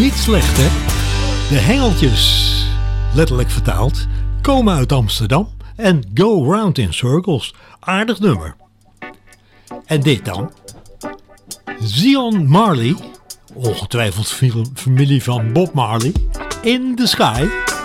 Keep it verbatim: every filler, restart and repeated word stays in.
Niet slecht, hè? De hengeltjes, letterlijk vertaald, komen uit Amsterdam en go round in circles. Aardig nummer. En dit dan? Zion Marley, ongetwijfeld familie van Bob Marley, In the Sky.